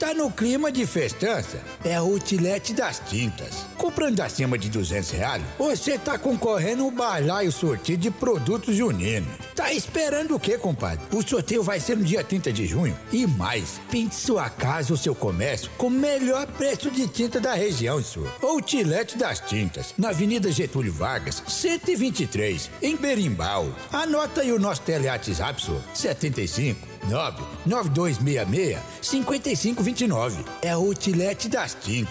tá no clima de festança, é o Outlet das Tintas. Comprando acima de R$200, você tá concorrendo um balaio sorteio de produtos juninos. Tá esperando o quê, compadre? O sorteio vai ser no dia 30 de junho. E mais, pinte sua casa ou seu comércio com o melhor preço de tinta da região, senhor. Outlet das Tintas, na Avenida Getúlio Vargas, 123, em Berimbau. Anota aí o nosso WhatsApp, senhor. 75 99266-5529. É o Outlet das Tintas.